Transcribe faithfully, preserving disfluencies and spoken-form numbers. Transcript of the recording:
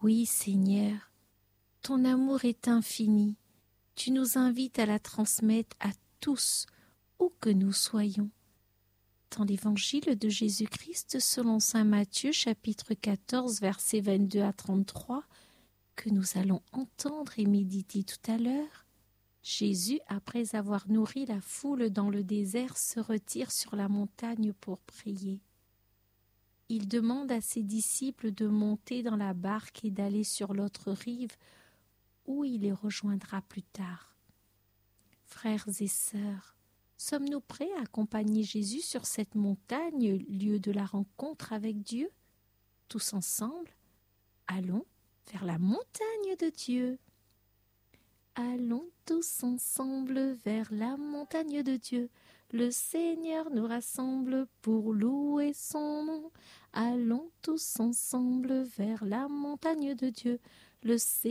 Oui, Seigneur, ton amour est infini. Tu nous invites à la transmettre à tous, où que nous soyons. Dans l'évangile de Jésus-Christ selon saint Matthieu, chapitre quatorze, versets vingt-deux à trente-trois, que nous allons entendre et méditer tout à l'heure, Jésus, après avoir nourri la foule dans le désert, se retire sur la montagne pour prier. Il demande à ses disciples de monter dans la barque et d'aller sur l'autre rive, où il les rejoindra plus tard. Frères et sœurs, sommes-nous prêts à accompagner Jésus sur cette montagne, lieu de la rencontre avec Dieu? Tous ensemble, allons vers la montagne de Dieu. Allons tous ensemble vers la montagne de Dieu. Le Seigneur nous rassemble pour louer son nom. Allons tous ensemble vers la montagne de Dieu. Le